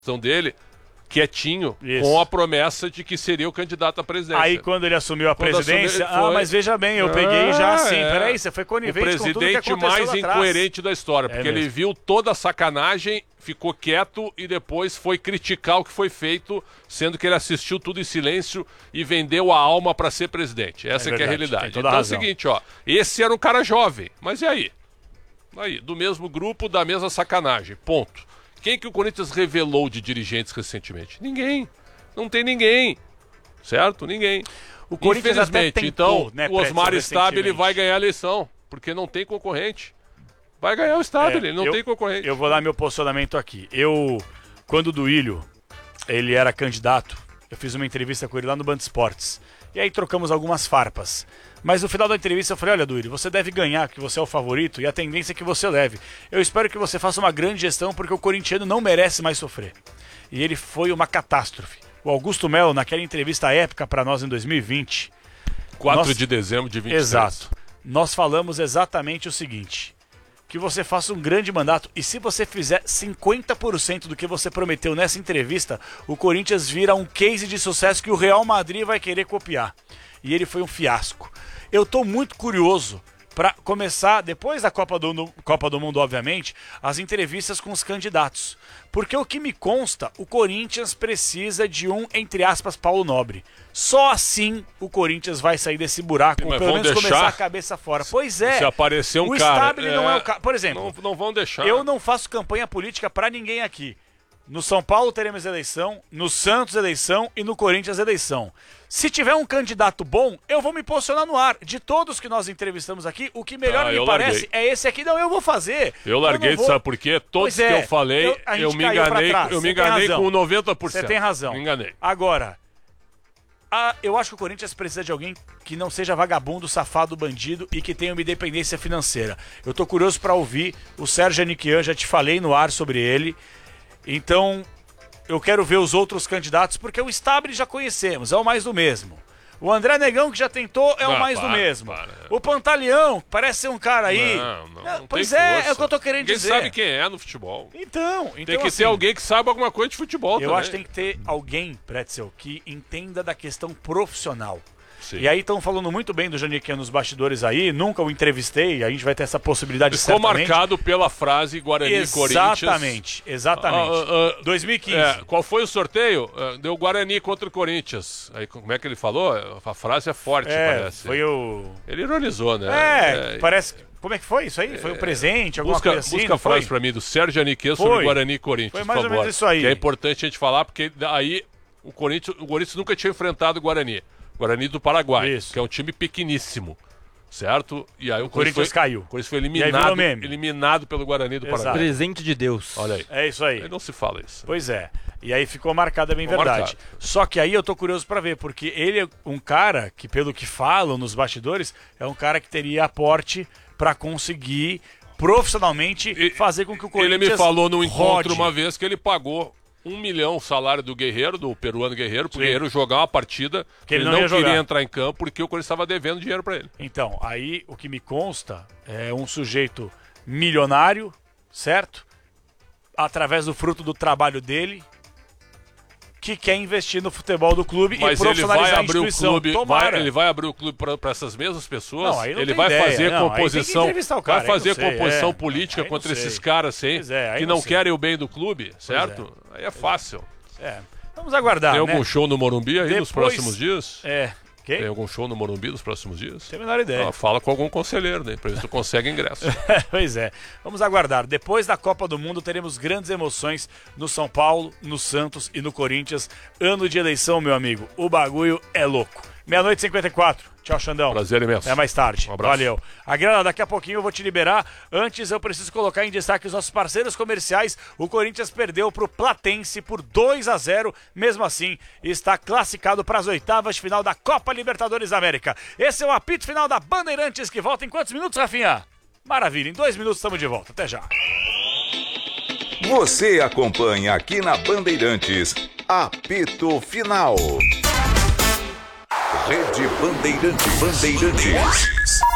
dele quietinho, Isso. com a promessa de que seria o candidato à presidência. Aí quando ele assumiu a presidência, foi... mas veja bem, eu peguei já assim, peraí, você foi conivente com tudo que aconteceu o presidente mais incoerente da história, porque ele mesmo. viu toda a sacanagem, ficou quieto e depois foi criticar o que foi feito, sendo que ele assistiu tudo em silêncio e vendeu a alma para ser presidente. Essa que é a realidade. Então é o seguinte, ó, esse era um cara jovem, mas e aí? Aí, do mesmo grupo, da mesma sacanagem, ponto. Quem que o Corinthians revelou de dirigentes recentemente? Ninguém. Não tem ninguém. Certo? Ninguém. O Corinthians até tentou, então, o Osmar Stabile vai ganhar a eleição, porque não tem concorrente. Vai ganhar o Stabile, ele não tem concorrente. Eu vou dar meu posicionamento aqui. Quando o Duílio, ele era candidato, eu fiz uma entrevista com ele lá no Band Esportes. E aí trocamos algumas farpas. Mas no final da entrevista eu falei, olha, Duílio, você deve ganhar, que você é o favorito, e a tendência é que você leve. Eu espero que você faça uma grande gestão, porque o corintiano não merece mais sofrer. E ele foi uma catástrofe. O Augusto Melo, naquela entrevista épica para nós em 2020... 4 de dezembro de 23. Exato. Nós falamos exatamente o seguinte... que você faça um grande mandato, e se você fizer 50% do que você prometeu nessa entrevista, o Corinthians vira um case de sucesso que o Real Madrid vai querer copiar. E ele foi um fiasco. Eu tô muito curioso para começar, depois da Copa do Mundo, obviamente, as entrevistas com os candidatos. Porque o que me consta, o Corinthians precisa de um, entre aspas, Paulo Nobre. Só assim o Corinthians vai sair desse buraco, ou pelo menos começar a cabeça fora. Pois é. Se aparecer um o cara... Stabile não é o cara. Por exemplo, não vão deixar. Eu não faço campanha política para ninguém aqui. No São Paulo teremos eleição, no Santos eleição e no Corinthians eleição. Se tiver um candidato bom, eu vou me posicionar no ar. De todos que nós entrevistamos aqui, o que melhor me parece é esse aqui. Não, eu vou fazer. Eu larguei, sabe por quê? Todos que eu falei, eu me enganei com 90%. Você tem razão. Me enganei. Agora, eu acho que o Corinthians precisa de alguém que não seja vagabundo, safado, bandido e que tenha uma independência financeira. Eu tô curioso para ouvir o Sérgio Aniquian, já te falei no ar sobre ele. Então, eu quero ver os outros candidatos, porque o Stabile já conhecemos, é o mais do mesmo. O André Negão, que já tentou, é o mais do mesmo. O Pantaleão, parece ser um cara aí... Não pois é o que eu tô querendo dizer. Ninguém sabe quem é no futebol. Então tem que assim, ter alguém que saiba alguma coisa de futebol também. Eu acho que tem que ter alguém, Pretzel, que entenda da questão profissional. Sim. E aí estão falando muito bem do Janiquinha nos bastidores aí, nunca o entrevistei, a gente vai ter essa possibilidade certamente. Ficou marcado pela frase Guarani Corinthians. Exatamente. 2015. Qual foi o sorteio? Deu Guarani contra o Corinthians. Aí como é que ele falou? A frase é forte, parece. Foi o... Ele ironizou, né? Parece... Como é que foi isso aí? Foi um presente, alguma coisa assim? Busca a frase pra mim do Sérgio Aniquian sobre Guarani e Corinthians, foi mais ou menos isso aí. Que é importante a gente falar, porque aí o Corinthians nunca tinha enfrentado o Guarani. Guarani do Paraguai, que é um time pequeníssimo, certo? E aí o Corinthians caiu. O Corinthians foi eliminado pelo Guarani do Paraguai. Presente de Deus. Olha aí. É isso aí. Aí não se fala isso. Pois é. E aí ficou marcado, é bem verdade. Só que aí eu tô curioso pra ver, porque ele é um cara que, pelo que falam nos bastidores, é um cara que teria aporte pra conseguir profissionalmente fazer com que o Corinthians Ele me falou no encontro rode. uma vez que ele pagou 1 milhão o salário do Guerreiro, do peruano Guerreiro, pro Guerreiro jogar uma partida que ele não queria entrar em campo porque o Corinthians estava devendo dinheiro para ele. Então, aí o que me consta é um sujeito milionário, certo? Através do fruto do trabalho dele, que quer investir no futebol do clube e profissionalizar a instituição. Ele vai abrir o clube para essas mesmas pessoas? Não, aí não ele tem vai ideia. fazer composição, cara, vai fazer composição política contra esses caras que não querem o bem do clube, certo? Aí é fácil. Vamos aguardar. Tem algum show no Morumbi aí nos próximos dias? Tem algum show no Morumbi nos próximos dias? Tem a menor ideia. Fala com algum conselheiro, né? Pra ver se tu consegue ingresso. Pois é. Vamos aguardar. Depois da Copa do Mundo, teremos grandes emoções no São Paulo, no Santos e no Corinthians. Ano de eleição, meu amigo. O bagulho é louco. 00:54. Tchau, Xandão. Prazer imenso. Até mais tarde. Um abraço. Valeu. Agrana, daqui a pouquinho eu vou te liberar. Antes eu preciso colocar em destaque os nossos parceiros comerciais. O Corinthians perdeu pro Platense por 2-0. Mesmo assim, está classificado para as oitavas de final da Copa Libertadores da América. Esse é o apito final da Bandeirantes, que volta em quantos minutos, Rafinha? Maravilha, em 2 minutos estamos de volta. Até já. Você acompanha aqui na Bandeirantes, apito final. Rede Bandeirantes.